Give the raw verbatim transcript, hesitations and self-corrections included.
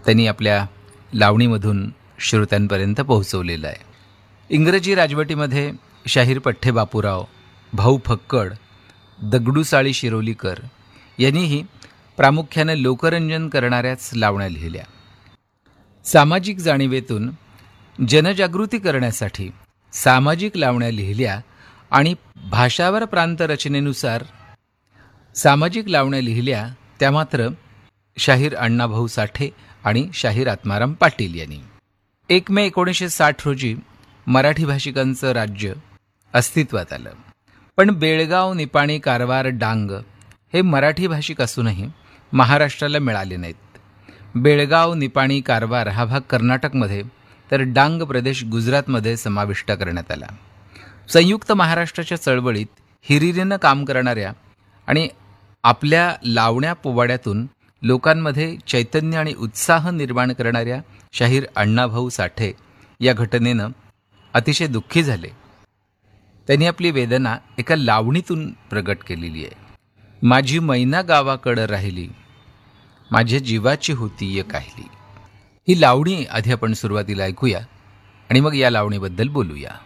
त्यांनी आपल्या लावणीमधून श्रोत्यांपर्यंत पोहोचवलेलं आहे. इंग्रजी राजवटीमध्ये शाहीर पठ्ठे बापूराव, भाऊ फक्कड, दगडूसाळी शिरोलीकर यांनीही प्रामुख्यानं लोकरंजन करणाऱ्याच लावण्या लिहिल्या. सामाजिक जाणीवेतून जनजागृती करण्यासाठी सामाजिक लावण्या लिहिल्या आणि भाषावर प्रांत रचनेनुसार सामाजिक लावण्या लिहिल्या त्या मात्र शाहीर अण्णाभाऊ साठे आणि शाहीर आत्माराम पाटील यांनी. एक मे एकोणीसशे साठ रोजी मराठी भाषिकांचं राज्य अस्तित्वात आलं. पण बेळगाव, निपाणी, कारवार, डांग हे मराठी भाषिक असूनही महाराष्ट्राला मिळाले नाहीत. बेळगाव, निपाणी, कारवार हा भाग कर्नाटकमध्ये तर डांग प्रदेश गुजरातमध्ये समाविष्ट करण्यात आला. संयुक्त महाराष्ट्राच्या चळवळीत हिरिरीनं काम करणाऱ्या आणि आपल्या लावण्या पोवाड्यातून लोकांमध्ये चैतन्य आणि उत्साह निर्माण करणाऱ्या शाहीर अण्णाभाऊ साठे या घटनेनं अतिशय दुःखी झाले. त्यांनी आपली वेदना एका लावणीतून प्रगट केलेली आहे. माझी मैना गावाकडं राहिली, माझ्या जीवाची होती एक काहिली. ही लावणी आधी आपण सुरुवातीला ऐकूया आणि मग या लावणीबद्दल बोलूया.